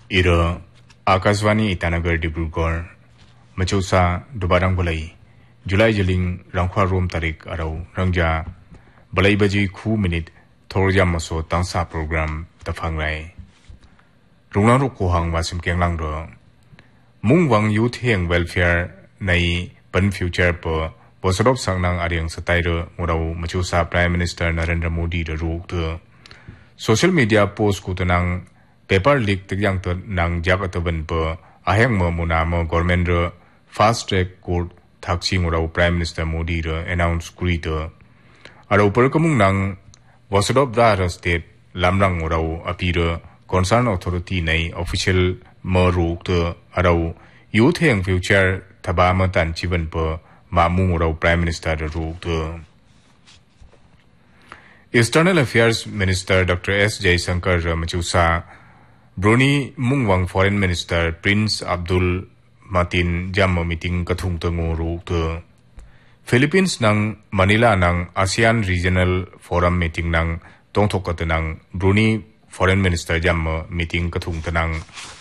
Ira Akaswani Itanagar Dibrugarh Machusa Dubarang Balai Julai Jeling Rangkwa Rom Tarik Arau Rangja Balai Baji Khu Minute Thorjam Maso Tangsa Program Tafangrai Runglang Rukuhang Wasim Kenglang Do Mungwang Youth Heng Welfare Nai Pan Future Po Posarop Sangnang Ariang Satairo Murau Machusa Prime Minister Narendra Modi The Ruk Social media post kutanang paper leak tigyang to nang jagataban po aheng mo muna mo government ro fast track court thaksi murau Prime Minister Modi ro announce kuri to aro par kamung nang wasadop da state lamrang murau apiro concern authority nei official mo ru to aro youth heng future thabama tan chiban po mamu murau Prime Minister ro to External Affairs Minister Dr. S. Jaishankar Machusa Brunei Mungwang Foreign Minister Prince Abdul Matin Jammo meeting kathung tanguru to Philippines nang Manila nang ASEAN Regional Forum meeting nang tongthok nang Brunei Foreign Minister Jammo meeting kathung tanang